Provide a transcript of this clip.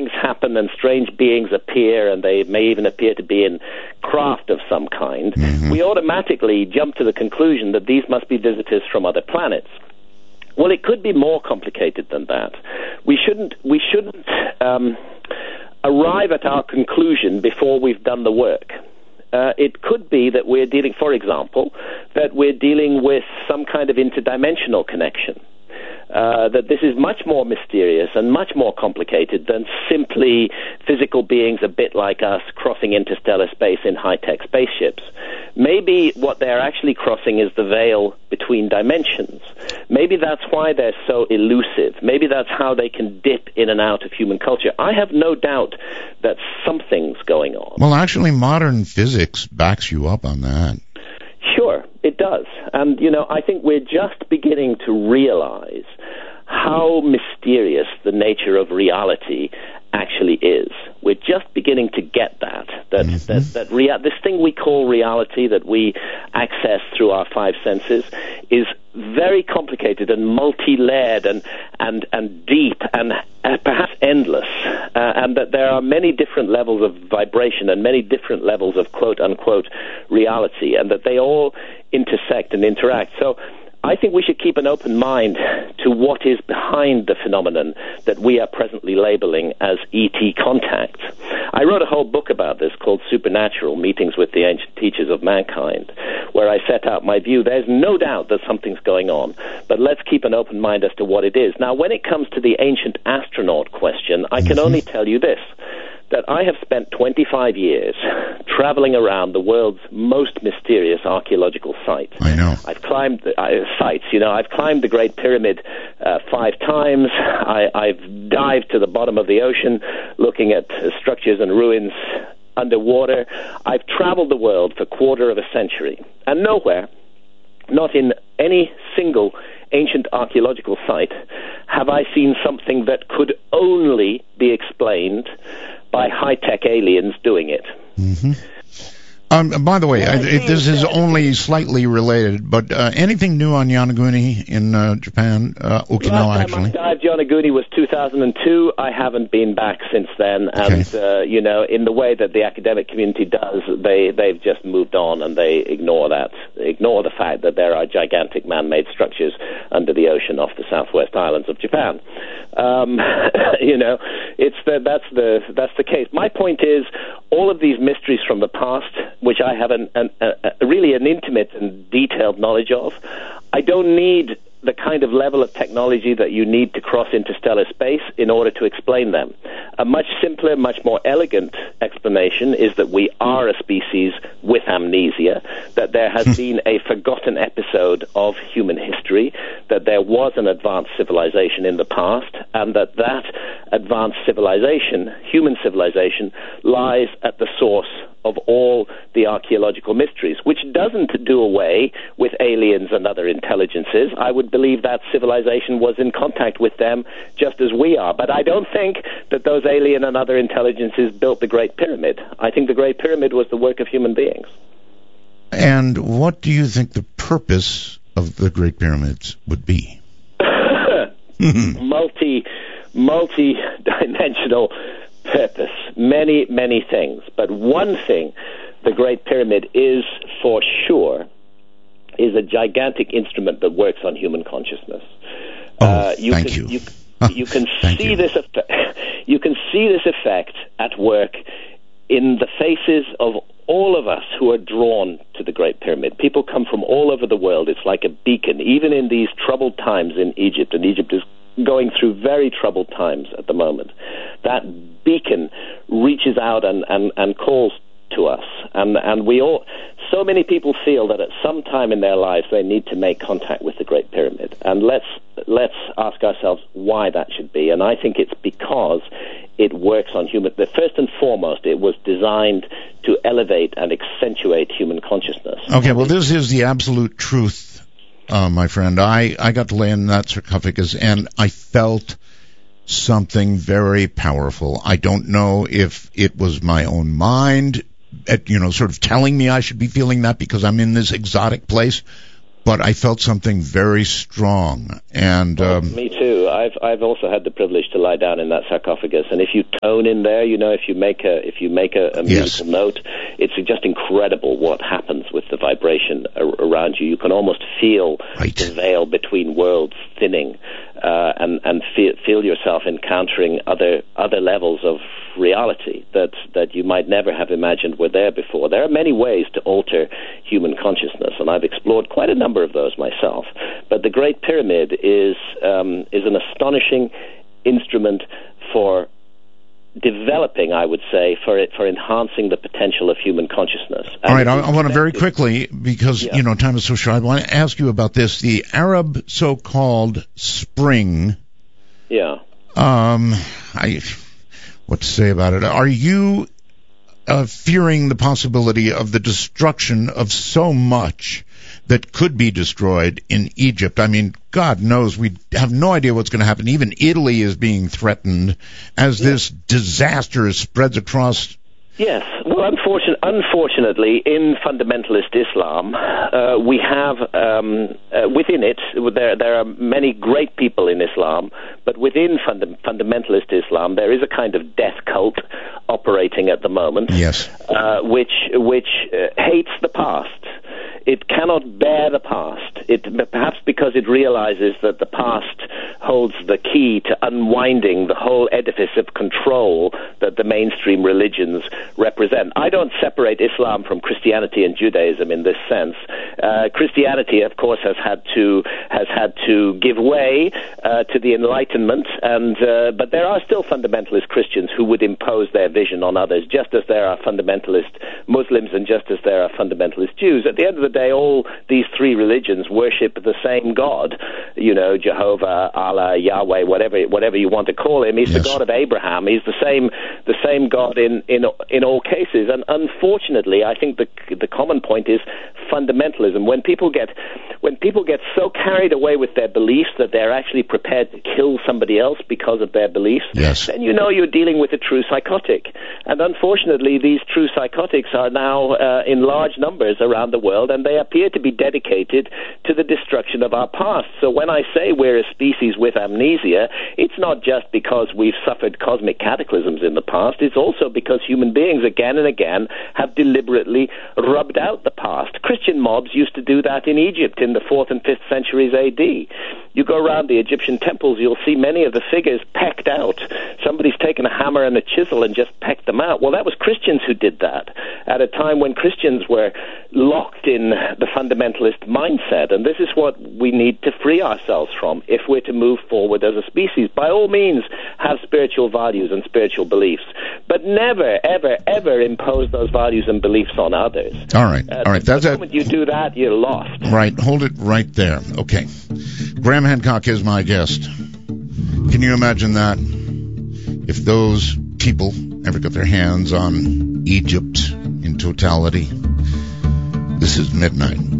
things happen and strange beings appear, and they may even appear to be in craft of some kind, we automatically jump to the conclusion that these must be visitors from other planets. Well, it could be more complicated than that. We shouldn't arrive at our conclusion before we've done the work. It could be that we're dealing, for example, that we're dealing with some kind of interdimensional connection. That this is much more mysterious and much more complicated than simply physical beings a bit like us crossing interstellar space in high-tech spaceships. Maybe what they're actually crossing is the veil between dimensions. Maybe that's why they're so elusive. Maybe that's how they can dip in and out of human culture. I have no doubt that something's going on. Well, actually, modern physics backs you up on that. Sure, it does. And, I think we're just beginning to realize how mysterious the nature of reality actually is. We're just beginning to get this thing we call reality that we access through our five senses is very complicated and multi-layered and deep and perhaps endless, and that there are many different levels of vibration and many different levels of quote-unquote reality, and that they all intersect and interact. So I think we should keep an open mind to what is behind the phenomenon that we are presently labeling as ET contact. I wrote a whole book about this called Supernatural, Meetings with the Ancient Teachers of Mankind, where I set out my view. There's no doubt that something's going on, but let's keep an open mind as to what it is. Now, when it comes to the ancient astronaut question, I can only tell you this, that I have spent 25 years traveling around the world's most mysterious archaeological sites. I know. I've climbed sites. I've climbed the Great Pyramid 5 times. I've dived to the bottom of the ocean, looking at structures and ruins underwater. I've traveled the world for a quarter of a century, and nowhere, not in any single ancient archaeological site, have I seen something that could only be explained by high-tech aliens doing it. By the way, this is only slightly related, but anything new on Yonaguni in Japan? Okinawa, actually. Last time I dived Yonaguni was 2002. I haven't been back since then, and in the way that the academic community does, they've just moved on, and they ignore the fact that there are gigantic man-made structures under the ocean off the southwest islands of Japan. That's the case. My point is, all of these mysteries from the past, which I have really an intimate and detailed knowledge of, I don't need the kind of level of technology that you need to cross interstellar space in order to explain them. A much simpler, much more elegant explanation is that we are a species with amnesia, that there has been a forgotten episode of human history, that there was an advanced civilization in the past, and that advanced civilization, human civilization, lies at the source of all the archaeological mysteries, which doesn't do away with aliens and other intelligences. I would believe that civilization was in contact with them just as we are. But I don't think that those alien and other intelligences built the Great Pyramid. I think the Great Pyramid was the work of human beings. And what do you think the purpose of the Great Pyramids would be? Multi-dimensional purpose, many things. But one thing the Great Pyramid is for sure is a gigantic instrument that works on human consciousness. You can see this effect at work in the faces of all of us who are drawn to the Great Pyramid. People come from all over the world. It's like a beacon, even in these troubled times in Egypt, and Egypt is going through very troubled times at the moment. That beacon reaches out and calls to us, and we all, so many people feel that at some time in their lives they need to make contact with the Great Pyramid, and let's ask ourselves why that should be. And I think it's because it works on human. First and foremost, it was designed to elevate and accentuate human consciousness. Okay, well, this is the absolute truth. My friend, I got to lay in that sarcophagus, and I felt something very powerful. I don't know if it was my own mind, sort of telling me I should be feeling that because I'm in this exotic place, but I felt something very strong. And me too. I've also had the privilege to lie down in that sarcophagus, and if you tone in there, if you make a musical note, it's just incredible what happens with the vibration around you. You can almost feel the veil between worlds thinning, and feel yourself encountering other levels of reality that you might never have imagined were there before. There are many ways to alter human consciousness, and I've explored quite a number of those myself. But the Great Pyramid is an astonishing instrument for developing, I would say, for enhancing the potential of human consciousness. All right, I want to very quickly, because time is so short, I want to ask you about this. The Arab so-called Spring. Yeah. What to say about it? Are you fearing the possibility of the destruction of so much that could be destroyed in Egypt? I mean, God knows we have no idea what's going to happen. Even Italy is being threatened as this disaster spreads across. Yes. Well, unfortunately, in fundamentalist Islam, we have within it, there are many great people in Islam, but within fundamentalist Islam, there is a kind of death cult operating at the moment, which hates the past. It cannot bear the past. Perhaps because it realizes that the past holds the key to unwinding the whole edifice of control that the mainstream religions represent. I don't separate Islam from Christianity and Judaism in this sense. Christianity, of course, has had to give way to the Enlightenment, but there are still fundamentalist Christians who would impose their vision on others, just as there are fundamentalist Muslims and just as there are fundamentalist Jews. At the end of the day, all these three religions worship the same God, Jehovah, Allah, Yahweh, whatever you want to call him. He's the God of Abraham. He's the same God in all cases. And unfortunately, I think the common point is fundamentalism. When people get so carried away with their beliefs that they're actually prepared to kill somebody else because of their beliefs, then you're dealing with a true psychotic. And unfortunately, these true psychotics are now in large numbers around the world, and they appear to be dedicated to the destruction of our past. So when I say we're a species with amnesia, it's not just because we've suffered cosmic cataclysms in the past. It's also because human beings again and again have deliberately rubbed out the past. Christian mobs used to do that in Egypt in the 4th and 5th centuries A.D. You go around the Egyptian temples, you'll see many of the figures pecked out. Somebody's taken a hammer and a chisel and just pecked them out. Well, that was Christians who did that at a time when Christians were locked in the fundamentalist mindset, and this is what we need to free ourselves from if we're to move forward as a species. By all means, have spiritual values and spiritual beliefs, but never, ever, ever impose those values and beliefs on others. All right. The moment you do that, you're lost. Right. Hold it right there. Okay. Graham Hancock is my guest. Can you imagine that? If those people ever got their hands on Egypt in totality. This is Midnight